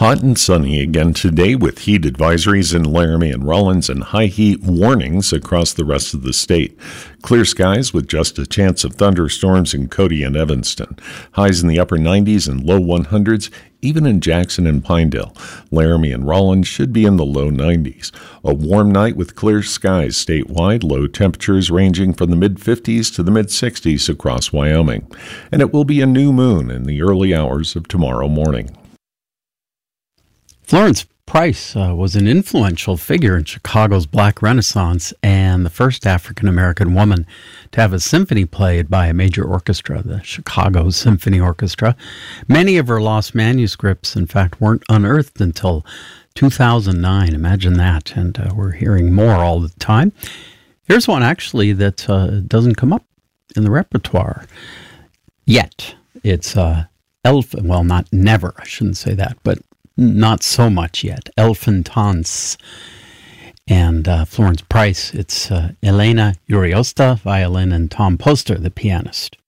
Hot and sunny again today with heat advisories in Laramie and Rawlins and high heat warnings across the rest of the state. Clear skies with just a chance of thunderstorms in Cody and Evanston. Highs in the upper 90s and low 100s, even in Jackson and Pinedale. Laramie and Rawlins should be in the low 90s. A warm night with clear skies statewide, low temperatures ranging from the mid-50s to the mid-60s across Wyoming. And it will be a new moon in the early hours of tomorrow morning. Florence Price was an influential figure in Chicago's Black Renaissance and the first African-American woman to have a symphony played by a major orchestra, the Chicago Symphony Orchestra. Many of her lost manuscripts, in fact, weren't unearthed until 2009. Imagine that. And we're hearing more all the time. Here's one, actually, that doesn't come up in the repertoire yet. It's not never, I shouldn't say that, but not so much yet. Elfentanz and Florence Price. It's Elena Uriosta, violin, and Tom Poster, the pianist.